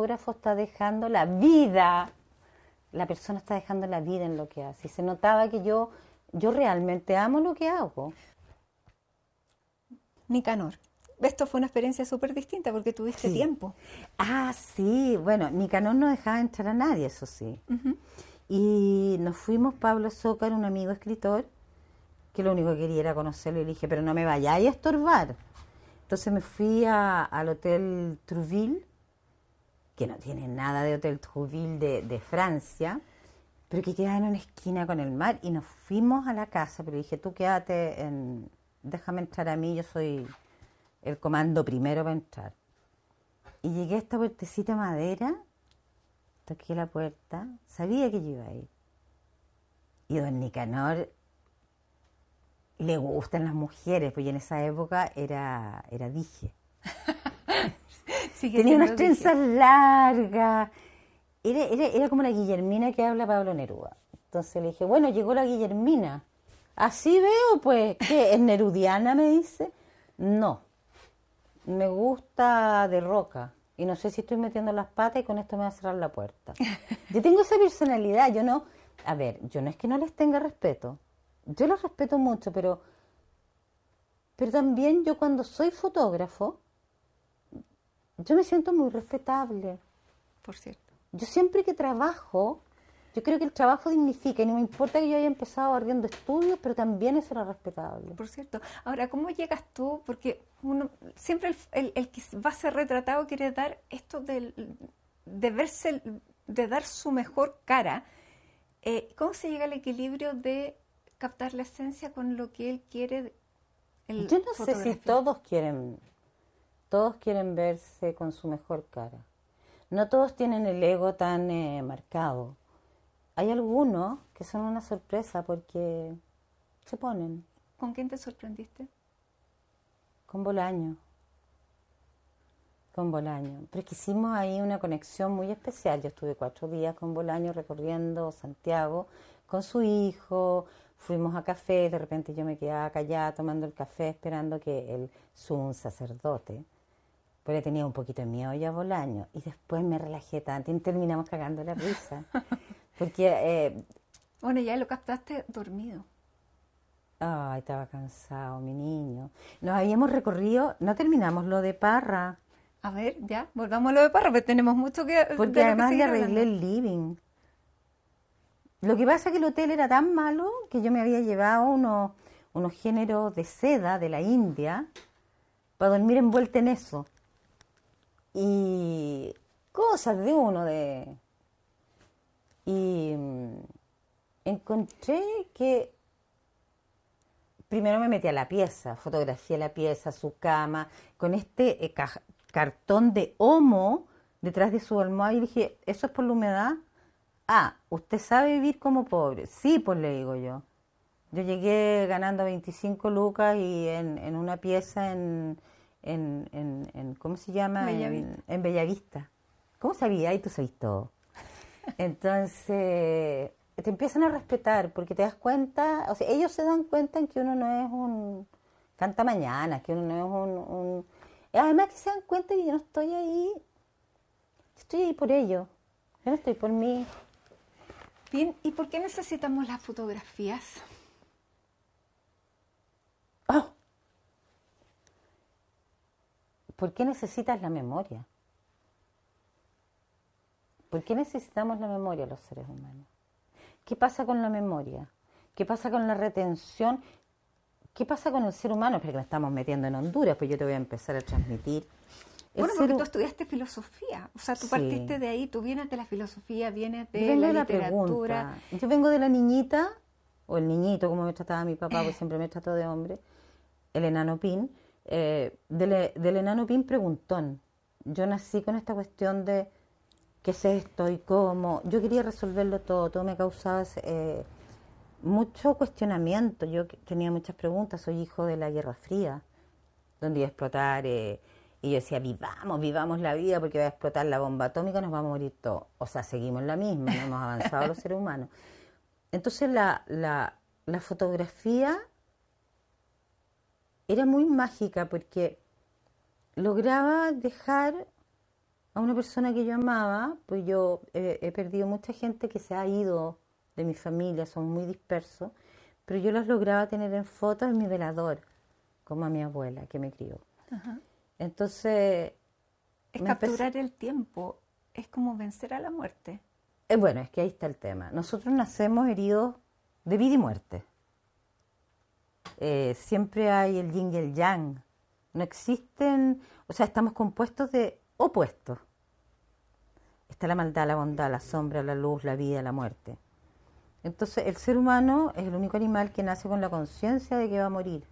fotógrafo está dejando la vida, la persona está dejando la vida en lo que hace. Y se notaba que yo realmente amo lo que hago. Nicanor, esto fue una experiencia súper distinta porque tuviste Sí. tiempo. Ah, sí, bueno, Nicanor no dejaba entrar a nadie, eso sí. Ujú. Y nos fuimos, Pablo Zócar, un amigo escritor, que lo único que quería era conocerlo, y le dije, pero no me vayáis a estorbar. Entonces me fui al Hotel Trouville, que no tiene nada de Hotel Trouville de Francia, pero que queda en una esquina con el mar, y nos fuimos a la casa, pero dije, tú quédate, déjame entrar a mí, yo soy el comando primero para entrar. Y llegué a esta puertecita de madera, toqué la puerta, sabía que yo iba a ir. Y don Nicanor le gustan las mujeres, pues en esa época era dije. Sigue Tenía siendo unas trenzas largas. Era como la Guillermina que habla Pablo Neruda. Entonces le dije, bueno, llegó la Guillermina. Así veo, pues, ¿qué? ¿Es nerudiana? Me dice. No, me gusta de Roca. Y no sé si estoy metiendo las patas y con esto me va a cerrar la puerta. Yo tengo esa personalidad, yo no... A ver, yo no es que no les tenga respeto. Yo los respeto mucho, pero también yo cuando soy fotógrafo, yo me siento muy respetable. Por cierto. Yo siempre que trabajo, yo creo que el trabajo dignifica y no me importa que yo haya empezado ardiendo estudios, pero también eso era respetable. Por cierto. Ahora, ¿cómo llegas tú? Porque uno siempre el que va a ser retratado quiere dar esto de verse, de dar su mejor cara. ¿Cómo se llega al equilibrio de captar la esencia con lo que él quiere? Yo no sé si todos quieren verse con su mejor cara. No todos tienen el ego tan marcado. Hay algunos que son una sorpresa porque se ponen. ¿Con quién te sorprendiste? Con Bolaño. Con Bolaño. Pero es que hicimos ahí una conexión muy especial. Yo estuve 4 días con Bolaño recorriendo Santiago con su hijo. Fuimos a café, de repente yo me quedaba callada tomando el café esperando que él, un sacerdote, pues le tenía un poquito de miedo ya a Bolaño. Y después me relajé tanto y terminamos cagando la risa. Porque, Bueno, ya lo captaste dormido. ay, estaba cansado mi niño. Nos habíamos recorrido, no terminamos lo de Parra. A ver, ya, volvamos a lo de Parra, porque tenemos mucho que... Porque además le arreglé el living. Lo que pasa es que el hotel era tan malo que yo me había llevado unos géneros de seda de la India para dormir envuelta en eso. Y cosas de uno de... Y encontré que primero me metí a la pieza, fotografié la pieza, su cama, con este cartón de Omo detrás de su almohada y dije, ¿eso es por la humedad? Ah, ¿usted sabe vivir como pobre? Sí, pues le digo yo. Yo llegué ganando 25 lucas y en una pieza ¿cómo se llama? Bellavista. En Bellavista. ¿Cómo sabía? Y tú sabes todo. Entonces, te empiezan a respetar porque te das cuenta, o sea, ellos se dan cuenta en que uno no es un canta mañana, que uno no es Además que se dan cuenta que yo no estoy ahí, yo estoy ahí por ellos, yo no estoy por mí. Bien, ¿y por qué necesitamos las fotografías? ¡Oh! ¿Por qué necesitas la memoria? ¿Por qué necesitamos la memoria los seres humanos? ¿Qué pasa con la memoria? ¿Qué pasa con la retención? ¿Qué pasa con el ser humano? Porque nos estamos metiendo en Honduras, pues yo te voy a empezar a transmitir. Bueno, porque tú estudiaste filosofía, o sea, tú partiste de ahí, tú vienes de la filosofía, vienes de la literatura. Yo vengo de la niñita, o el niñito, como me trataba mi papá, pues siempre me trató de hombre, el enano Pin, del enano Pin preguntón. Yo nací con esta cuestión de qué es esto y cómo. Yo quería resolverlo todo me causaba mucho cuestionamiento. Yo tenía muchas preguntas, soy hijo de la Guerra Fría, donde iba a explotar, y yo decía, vivamos la vida porque va a explotar la bomba atómica, nos vamos a morir todos. O sea, seguimos la misma, no hemos avanzado los seres humanos. Entonces la fotografía era muy mágica porque lograba dejar a una persona que yo amaba, pues yo he perdido mucha gente que se ha ido de mi familia, son muy dispersos, pero yo las lograba tener en fotos en mi velador, como a mi abuela que me crió. Ajá. Entonces, Es me empecé, capturar el tiempo, es como vencer a la muerte. bueno, es que ahí está el tema. Nosotros nacemos heridos de vida y muerte. Siempre hay el yin y el yang. No existen, o sea, estamos compuestos de opuestos. Está la maldad, la bondad, la sombra, la luz, la vida, la muerte. Entonces, el ser humano es el único animal que nace con la conciencia de que va a morir.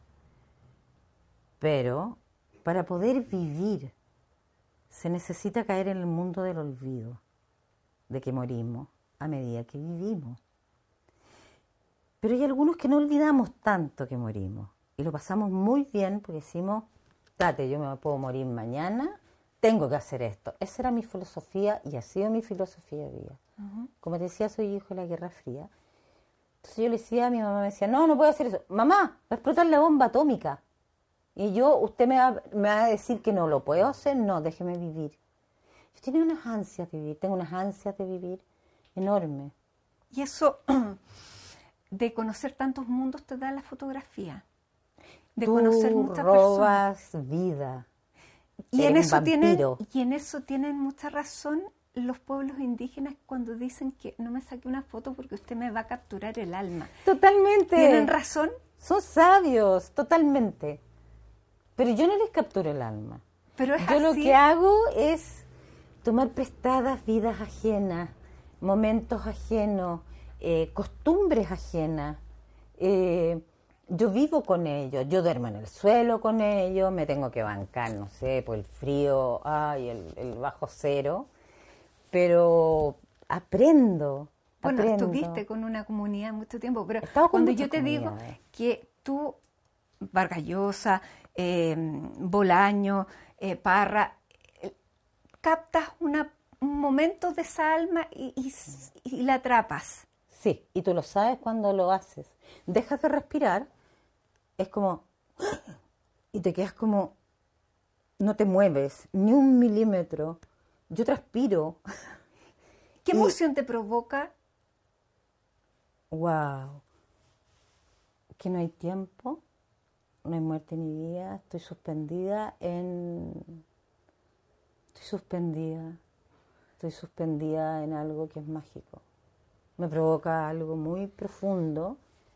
Pero para poder vivir se necesita caer en el mundo del olvido, de que morimos a medida que vivimos. Pero hay algunos que no olvidamos tanto que morimos y lo pasamos muy bien porque decimos, date, yo me puedo morir mañana, tengo que hacer esto. Esa era mi filosofía y ha sido mi filosofía de vida. Como te decía, soy hijo de la Guerra Fría. Entonces yo le decía a mi mamá, me decía, no, no puedo hacer eso. Mamá, va a explotar la bomba atómica. Y yo, usted me va a decir que no lo puedo hacer, no, déjeme vivir. Yo tenía unas ansias de vivir, tengo unas ansias de vivir enormes. Y eso de conocer tantos mundos te da la fotografía, de conocer Tú muchas personas. robas vida, Y en eres un eso vampiro. tienen mucha razón los pueblos indígenas cuando dicen que no me saque una foto porque usted me va a capturar el alma. Totalmente. ¿Tienen razón? Son sabios, totalmente. Pero yo no les capturo el alma. Pero es Yo lo así. que hago es tomar prestadas vidas ajenas, momentos ajenos, costumbres ajenas. Yo vivo con ellos, yo duermo en el suelo con ellos, me tengo que bancar, no sé, por el frío, ay, el bajo cero, pero aprendo, Bueno, aprendo. estuviste con una comunidad mucho tiempo, pero He estado con cuando muchas yo te digo comunidades. que tú, Vargas Llosa, Bolaño, Parra, captas un momento de esa alma y la atrapas. Sí, y tú lo sabes cuando lo haces. Dejas de respirar, es como, y te quedas como, no te mueves ni un milímetro. Yo transpiro. ¿Qué Y, emoción te provoca? wow, que no hay tiempo, no hay muerte ni vida, estoy suspendida en algo que es mágico. Me provoca algo muy profundo,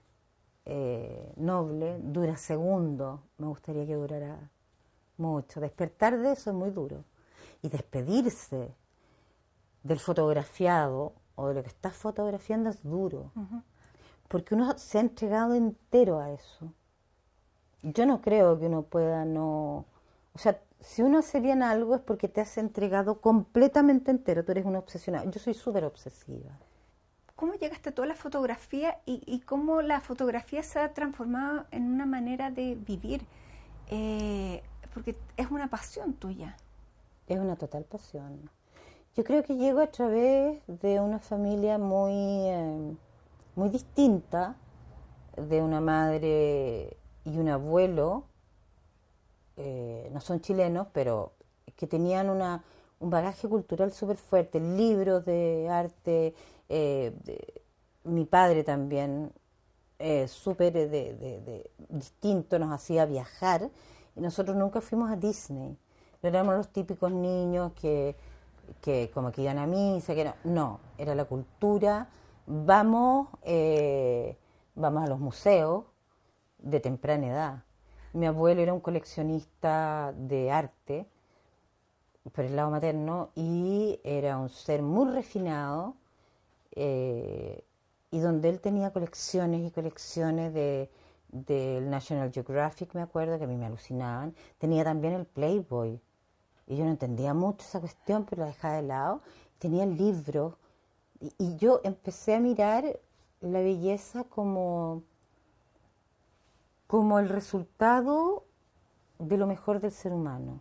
noble, dura segundos, me gustaría que durara mucho. Despertar de eso es muy duro. Y despedirse del fotografiado o de lo que estás fotografiando es duro. Porque uno se ha entregado entero a eso. Yo no creo que uno pueda no... O sea, si uno hace bien algo es porque te has entregado completamente entero. Tú eres una obsesionada. Yo soy súper obsesiva. ¿Cómo llegaste tú a la fotografía y cómo la fotografía se ha transformado en una manera de vivir? Porque es una pasión tuya. Es una total pasión. Yo creo que llego a través de una familia muy distinta, de una madre y un abuelo, no son chilenos, pero que tenían un bagaje cultural súper fuerte, libros de arte, mi padre también, súper distinto, nos hacía viajar, y nosotros nunca fuimos a Disney, no éramos los típicos niños que como que iban a misa, que no, era la cultura, vamos a los museos de temprana edad. Mi abuelo era un coleccionista de arte por el lado materno y era un ser muy refinado, y donde él tenía colecciones y colecciones del National Geographic, me acuerdo, que a mí me alucinaban. Tenía también el Playboy y yo no entendía mucho esa cuestión, pero la dejaba de lado. Tenía el libro y yo empecé a mirar la belleza como el resultado de lo mejor del ser humano.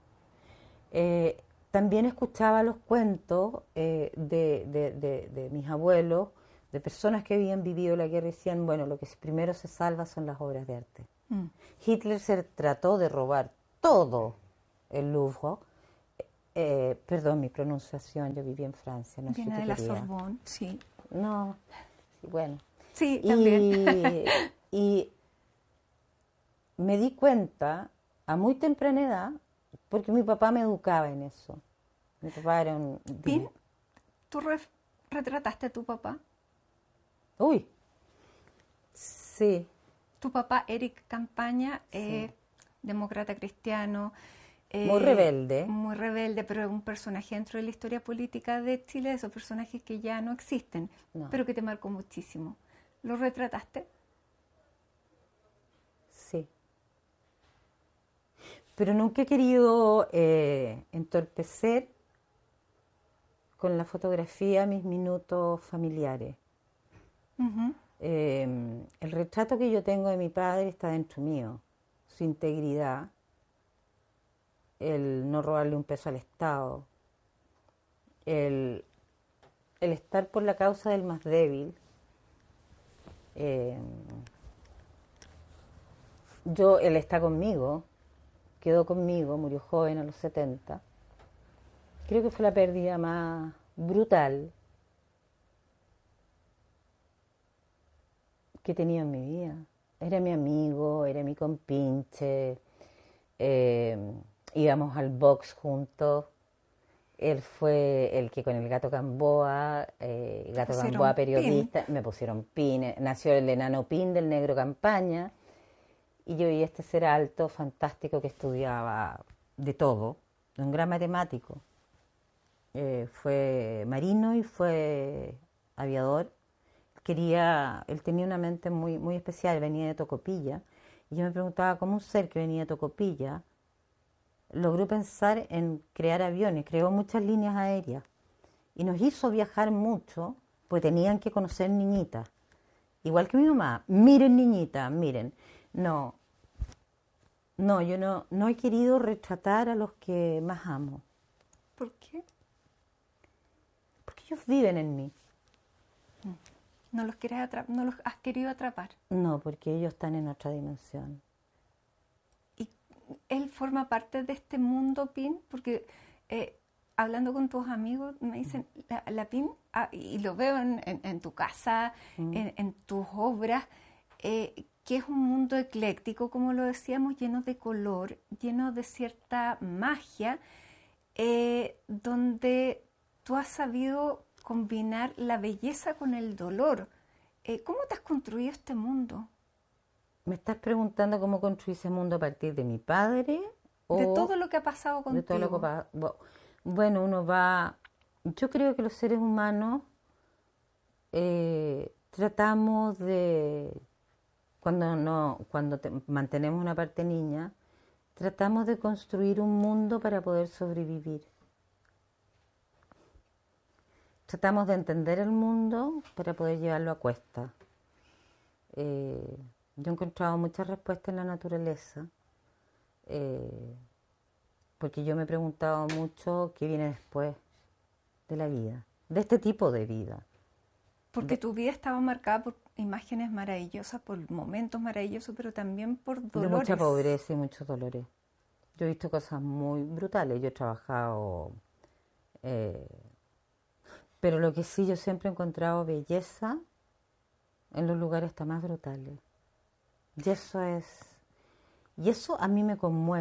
También escuchaba los cuentos de mis abuelos, de personas que habían vivido la guerra y decían, bueno, lo que primero se salva son las obras de arte. Hitler se trató de robar todo el Louvre Perdón mi pronunciación, yo viví en Francia, no sé Viene qué de la quería. Sorbonne, sí. No, sí, bueno. Sí, también. Y me di cuenta a muy temprana edad, porque mi papá me educaba en eso. Mi papá era un... Pin, Dime. ¿tú retrataste a tu papá? Uy, sí, Tu papá, Eric Campaña, sí. demócrata cristiano, Muy rebelde. muy rebelde, pero es un personaje dentro de la historia política de Chile, esos personajes que ya no existen, No, pero que te marcó muchísimo. ¿Lo retrataste? sí. Pero nunca he querido entorpecer con la fotografía mis minutos familiares. Ujú. El retrato que yo tengo de mi padre está dentro mío. Su integridad, el no robarle un peso al Estado, el, el estar por la causa del más débil. Eh, él está conmigo, quedó conmigo, murió joven a los 70. Creo que fue la pérdida más brutal que he tenido en mi vida. Era mi amigo, era mi compinche, eh, íbamos al box juntos. Él fue el que con el Gato Gamboa, Te Gato Gamboa pusieron pin. periodista, me pusieron pin, nació el enano pin del negro Campaña, y yo vi este ser alto, fantástico, que estudiaba de todo, un gran matemático. Fue marino y fue aviador. Él tenía una mente muy, muy especial, venía de Tocopilla, y yo me preguntaba cómo un ser que venía de Tocopilla logró pensar en crear aviones, creó muchas líneas aéreas y nos hizo viajar mucho, pues tenían que conocer niñitas. Igual que mi mamá, miren niñitas, miren. No, no, yo no he querido retratar a los que más amo, ¿Por qué? porque ellos viven en mí. No los no los has querido atrapar. No, porque ellos están en otra dimensión. Y él forma parte de este mundo PIN, porque hablando con tus amigos me dicen, la PIN, y lo veo en tu casa, en tus obras, que es un mundo ecléctico, como lo decíamos, lleno de color, lleno de cierta magia, donde tú has sabido combinar la belleza con el dolor. ¿Cómo te has construido este mundo? ¿Me estás preguntando cómo construí ese mundo a partir de mi padre De o todo lo que ha pasado de todo lo que contigo. pasa? Bueno, uno va... Yo creo que los seres humanos tratamos de, cuando no, mantenemos una parte niña, tratamos de construir un mundo para poder sobrevivir. Tratamos de entender el mundo para poder llevarlo a cuesta. Eh, yo he encontrado muchas respuestas en la naturaleza, eh, porque yo me he preguntado mucho qué viene después de la vida, de este tipo de vida. Porque tu vida estaba marcada por imágenes maravillosas, por momentos maravillosos, pero también por De mucha dolores. pobreza y muchos dolores. Yo he visto cosas muy brutales, yo he trabajado, eh, pero lo que sí yo siempre he encontrado belleza en los lugares hasta más brutales. Y y eso a mí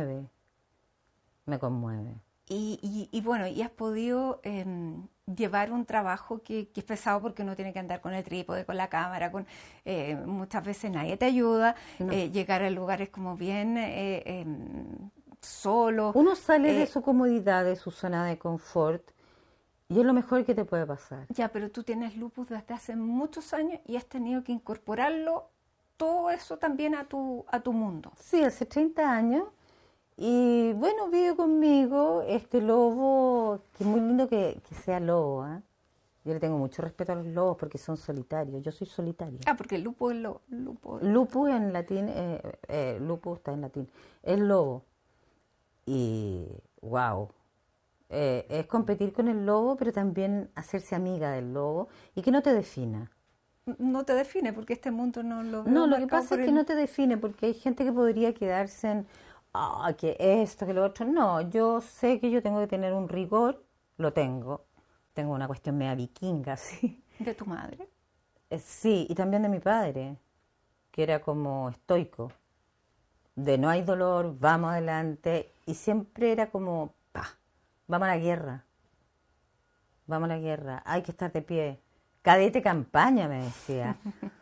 me conmueve. Y bueno, y has podido llevar un trabajo que es pesado porque uno tiene que andar con el trípode, con la cámara, muchas veces nadie te ayuda, No. llegar a lugares como bien solo. Uno sale de eh, su comodidad, de su zona de confort, y es lo mejor que te puede pasar. Ya, pero tú tienes lupus desde hace muchos años y has tenido que incorporarlo, todo eso también a tu mundo. Sí, hace 30 años. Y bueno, vive conmigo este lobo, que es muy lindo que sea lobo, ¿eh? Yo le tengo mucho respeto a los lobos porque son solitarios. Yo soy solitaria. Ah, porque el lupus es lo lupus. Lupus en latín, lupus está en latín, es lobo. Y wow, es competir con el lobo, pero también hacerse amiga del lobo y que no te defina. No te define porque este mundo no lo veo No, lo que marcado pasa por es que el... no te define porque hay gente que podría quedarse en, ah, que esto, que lo otro. No, yo sé que yo tengo que tener un rigor, lo tengo. Tengo una cuestión media vikinga, sí. ¿De tu madre? Sí, y también de mi padre, que era como estoico, de no hay dolor, vamos adelante, y siempre era como, pa, vamos a la guerra, vamos a la guerra, hay que estar de pie. Cadete campaña, me decía.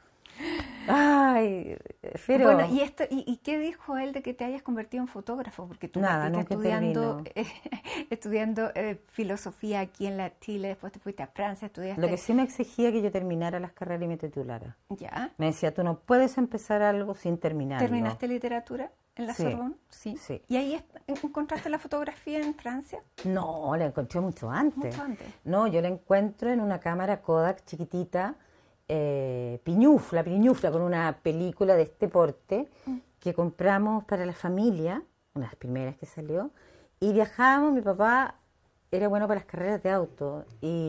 Ay, Bueno, pero ¿y esto, y qué dijo él de que te hayas convertido en fotógrafo? Porque tú nada, partiste nunca estudiando, intervino. estudiando filosofía aquí en la Chile, después te fuiste a Francia, Lo que estudiaste, sí me exigía que yo terminara las carreras y me titulara. ya. Me decía, tú no puedes empezar algo sin terminarlo. ¿Terminaste literatura en la Sí, Sorbonne? Sí. sí. ¿Y ahí encontraste la fotografía en Francia? No, la encontré mucho antes. Mucho antes. No, yo la encuentro en una cámara Kodak chiquitita, piñufla, piñufla, con una película de este porte que compramos para la familia, una de las primeras que salió, y viajábamos, mi papá era bueno para las carreras de auto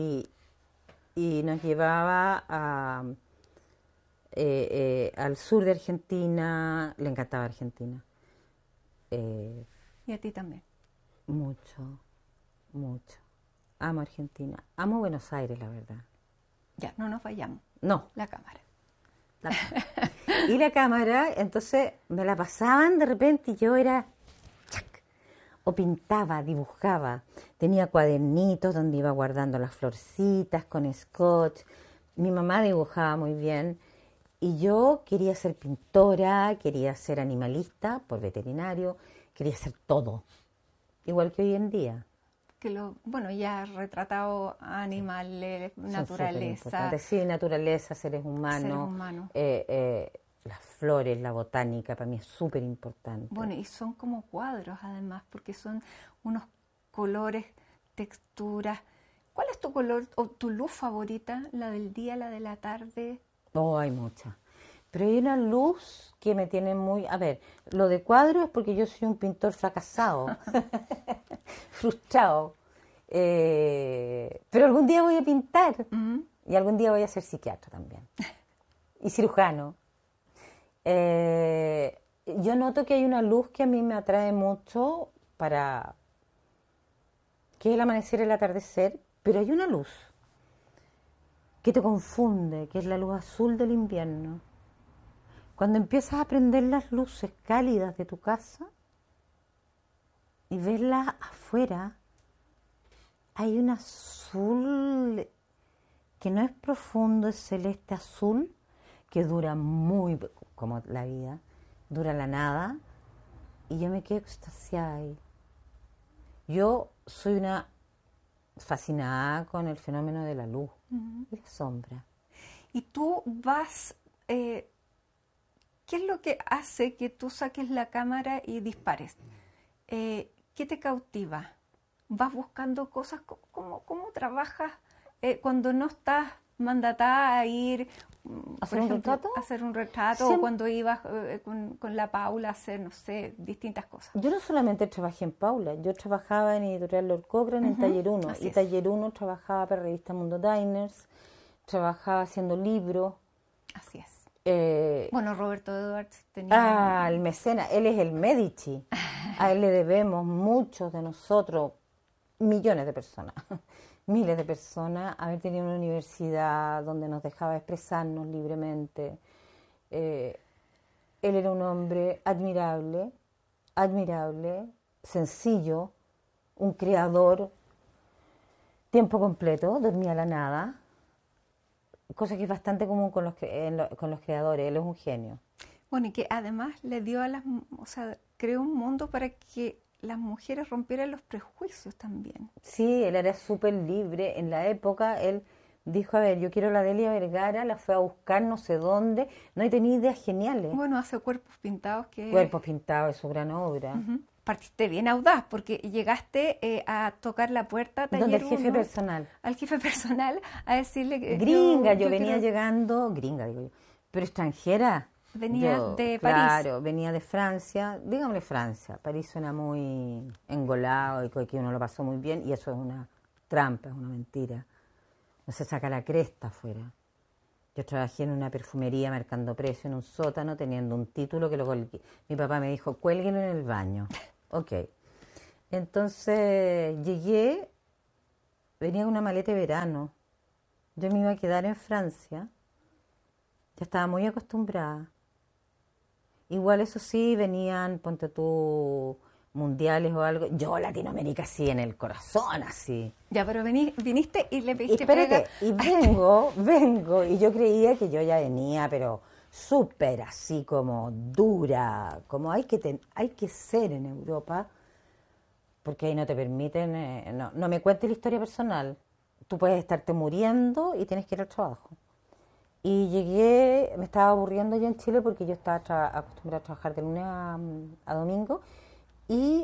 y nos llevaba al sur de Argentina, le encantaba Argentina, eh, Y a ti también. mucho, mucho. Amo Argentina, amo Buenos Aires, la verdad. Ya, no nos vayamos. No, La cámara. la- y la cámara, entonces me la pasaban de repente y yo era, chac, o pintaba, dibujaba. Tenía cuadernitos donde iba guardando las florcitas con scotch. Mi mamá dibujaba muy bien y yo quería ser pintora, quería ser animalista por veterinario, quería ser todo, igual que hoy en día. Bueno, ya has retratado animales, Son súper naturaleza, importantes. Sí, naturaleza, seres seres humanos, humanos. las flores, la botánica, para mí es súper importante. Bueno, y son como cuadros además, porque son unos colores, texturas. ¿Cuál es tu color o tu luz favorita? ¿La del día, la de la tarde? Oh, hay muchas. Pero hay una luz que me tiene muy... A ver, lo de cuadro es porque yo soy un pintor fracasado, frustrado. Pero algún día voy a pintar Ujú. y algún día voy a ser psiquiatra también. Y cirujano. Yo noto que hay una luz que a mí me atrae mucho para que es el amanecer y el atardecer, pero hay una luz que te confunde, que es la luz azul del invierno. Cuando empiezas a prender las luces cálidas de tu casa y verlas afuera, hay un azul que no es profundo, es celeste azul, que dura muy, como la vida, dura la nada, y yo me quedo extasiada ahí. Yo soy una fascinada con el fenómeno de la luz y la sombra. Y tú vas, ¿qué es lo que hace que tú saques la cámara y dispares? ¿Qué te cautiva? ¿Vas buscando cosas? ¿Cómo trabajas cuando no estás mandatada a ir, por ¿Hacer un ejemplo, retrato? a hacer un retrato o Siem- cuando ibas con la Paula a hacer, no sé, distintas cosas? Yo no solamente trabajé en Paula, yo trabajaba en Editorial Lord Cochrane, en Ujú, Taller Uno, así y es, Taller Uno trabajaba para Revista Mundo Diners, trabajaba haciendo libros. así es. eh, Bueno, Roberto Edwards tenía... el mecenas, él es el Medici, a él le debemos muchos de nosotros, millones de personas, miles de personas, haber tenido una universidad donde nos dejaba expresarnos libremente. Eh, Él era un hombre admirable, admirable, sencillo, un creador, tiempo completo, dormía a la nada, cosa que es bastante común con con los creadores, él es un genio. Bueno, y que además le dio a o sea, creó un mundo para que las mujeres rompieran los prejuicios también. Sí, él era súper libre, en la época él dijo, a ver, yo quiero la Delia Vergara, la fue a buscar no sé dónde, no, y tenía ideas geniales, Bueno, hace cuerpos pintados que Cuerpos Pintados es su gran obra, partiste bien audaz porque llegaste a tocar la puerta a donde Taller el jefe 1 personal, al jefe personal a decirle que gringa, yo yo venía quiero, llegando, gringa digo yo, pero extranjera, venía yo, de París. claro, venía de Francia, dígame Francia, París suena muy engolado y que uno lo pasó muy bien y eso es una trampa, es una mentira, no se saca la cresta afuera. Yo trabajé en una perfumería marcando precio en un sótano, teniendo un título que lo colgué. Mi papá me dijo, cuélguelo en el baño. Ok. Entonces llegué, venía con una maleta de verano. Yo me iba a quedar en Francia. Ya estaba muy acostumbrada. Igual eso sí, venían, ponte tú, mundiales o algo. Yo Latinoamérica sí, en el corazón, así. Ya, pero viniste y le Y pediste pega. espérate, y vengo, y yo creía que yo ya venía, pero súper así como dura, como hay que ser en Europa, porque ahí no te permiten, no me cuentes la historia personal. Tú puedes estarte muriendo y tienes que ir al trabajo. Y llegué, me estaba aburriendo yo en Chile porque yo estaba acostumbrada a trabajar de lunes a domingo y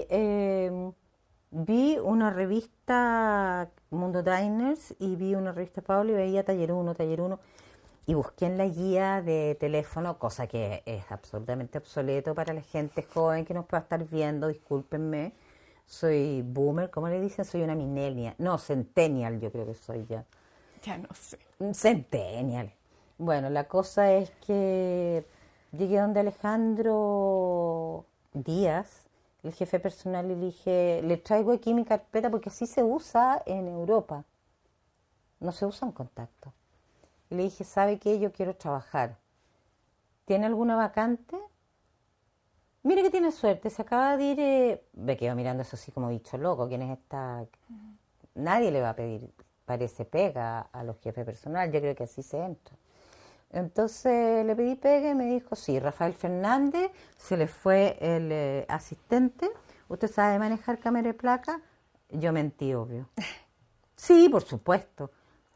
vi una revista Mundo Diners y vi una revista Pablo y veía Taller 1 y busqué en la guía de teléfono, cosa que es absolutamente obsoleto para la gente joven que nos pueda estar viendo, discúlpenme, soy boomer, ¿cómo le dicen? Soy una millennial, no, centennial yo creo que soy ya. Ya no sé. Centennial. Bueno, la cosa es que llegué donde Alejandro Díaz, el jefe personal, y le dije, le traigo aquí mi carpeta porque así se usa en Europa. No se usan contactos. Y le dije, ¿sabe qué? Yo quiero trabajar. ¿Tiene alguna vacante? Mire que tiene suerte, se acaba de ir... Me quedo mirando eso así como bicho loco. ¿Quién es esta? Nadie le va a pedir, parece, pega a los jefes personal. Yo creo que así se entra. Entonces le pedí pega y me dijo, sí, Rafael Fernández, se le fue el asistente. ¿Usted sabe manejar cámara de placa? Yo mentí, obvio. Sí, por supuesto.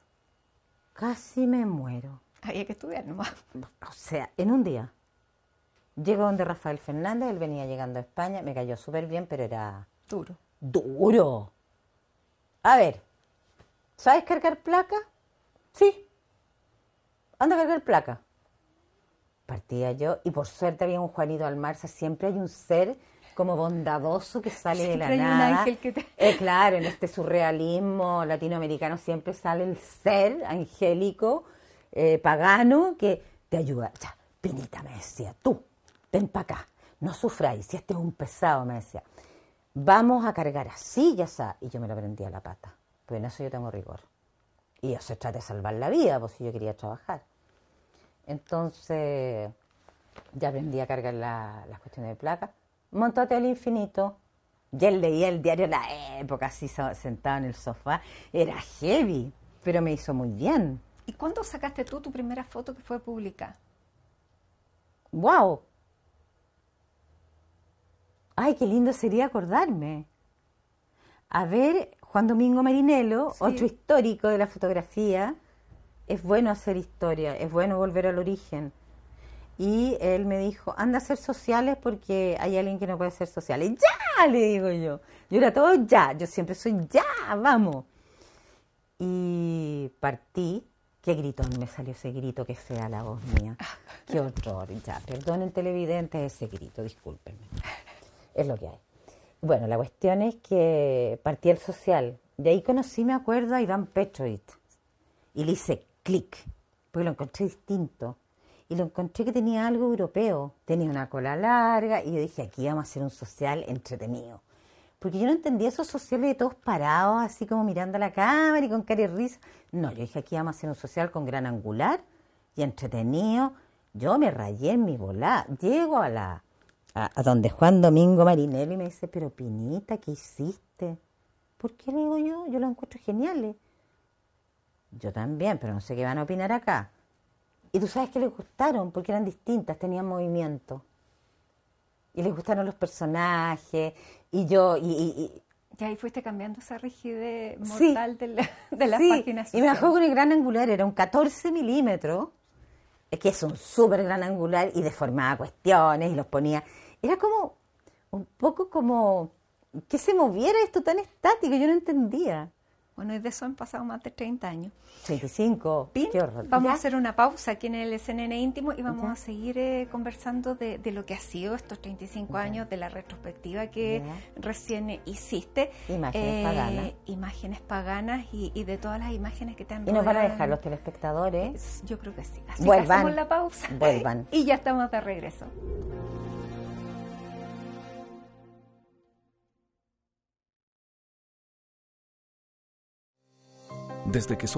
Casi me muero. Había que estudiar nomás. O sea, en un día. Llego donde Rafael Fernández, él venía llegando a España, me cayó súper bien, pero era Duro. duro. A ver, ¿sabes cargar placa? Sí, anda a cargar placa. Partía yo y por suerte había un Juanito Almarza, siempre hay un ser como bondadoso que sale de la Siempre hay un nada. ángel que te... Claro, en este surrealismo latinoamericano siempre sale el ser angélico, pagano, que te ayuda. Ya, Pinita me decía, tú, ven para acá, no sufráis, si este es un pesado, me decía. Vamos a cargar así, ya está. Y yo me lo prendía a la pata, pues en eso yo tengo rigor. Y eso se trata de salvar la vida, pues si yo quería trabajar. Entonces, ya aprendí a cargar las cuestiones de placa. Montate al infinito. Ya él leía el diario La Época, así sentado en el sofá. Era heavy, pero me hizo muy bien. ¿Y cuándo sacaste tú tu primera foto que fue publicada? ¡Wow! ¡Ay, qué lindo sería acordarme! A ver, Juan Domingo Marinello, Sí. otro histórico de la fotografía. Es bueno hacer historia, es bueno volver al origen. Y él me dijo, anda a hacer sociales porque hay alguien que no puede hacer sociales. ¡Ya! Le digo yo. Yo era todo ya, yo siempre soy ya, vamos. Y partí. Qué gritón me salió ese grito, qué fea la voz mía. Qué horror. Ya, perdonen televidentes ese grito, discúlpenme. Es lo que hay. Bueno, la cuestión es que partí el social. De ahí conocí, me acuerdo, a Iván Petrovich. Y le hice clic, porque lo encontré distinto. Y lo encontré que tenía algo europeo. Tenía una cola larga y yo dije, aquí vamos a hacer un social entretenido. Porque yo no entendía esos sociales de todos parados, así como mirando a la cámara y con cara de risa. No, yo dije, aquí vamos a hacer un social con gran angular y entretenido. Yo me rayé en mi volá. Llego a donde Juan Domingo Marinello y me dice, pero Pinita, ¿qué hiciste? ¿Por qué le digo yo? Yo lo encuentro geniales. Yo también, pero no sé qué van a opinar acá. Y tú sabes que les gustaron, porque eran distintas, tenían movimiento. Y les gustaron los personajes, y yo, Y ahí fuiste cambiando esa rigidez sí, mortal de las sí, páginas y me bajó sociales. con el gran angular, era un 14 milímetros, es que es un súper gran angular, y deformaba cuestiones, y los ponía, era como, un poco como, que se moviera esto tan estático, yo no entendía. Bueno, y de eso han pasado más de 30 años. 35. Pin, Qué horror. vamos ¿Ya? a hacer una pausa aquí en el CNN íntimo y vamos Ya. a seguir conversando de lo que ha sido estos 35 años, de la retrospectiva que Ya. recién hiciste. Imágenes paganas. Imágenes paganas y de todas las imágenes que te han Y nos van a rodeado. dejar los telespectadores. Yo creo que sí. Así Vuelvan. que hacemos la pausa. Vuelvan. Y ya estamos de regreso. Desde que